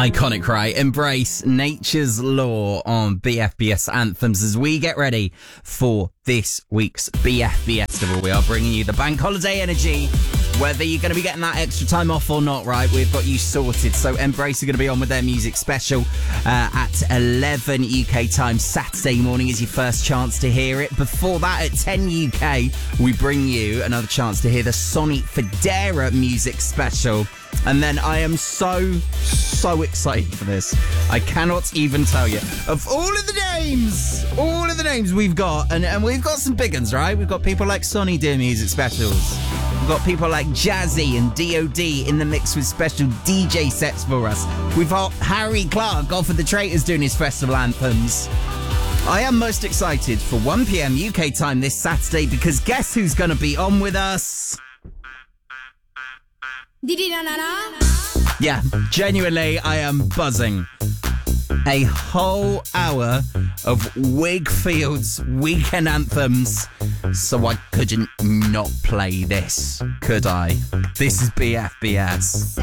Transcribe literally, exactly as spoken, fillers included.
Iconic, right? Embrace nature's law on B F B S Anthems as we get ready for this week's B F B S Festival. We are bringing you the bank holiday energy. Whether you're going to be getting that extra time off or not, right, we've got you sorted. So Embrace are going to be on with their music special uh, at eleven U K time. Saturday morning is your first chance to hear it. Before that, at ten U K, we bring you another chance to hear the Sonny Fodera music special. And then I am so, so excited for this. I cannot even tell you. Of all of the names, all of the names we've got, and, and we've got some big ones, right? We've got people like Sonny doing music specials. We've got people like Jazzy and D O D in the mix with special D J sets for us. We've got Harry Clark off of the Traitors doing his festival anthems. I am most excited for one p.m. U K time this Saturday because guess who's going to be on with us? Yeah, genuinely, I am buzzing. A whole hour of Wigfield's weekend anthems. So I couldn't not play this, could I? This is B F B S.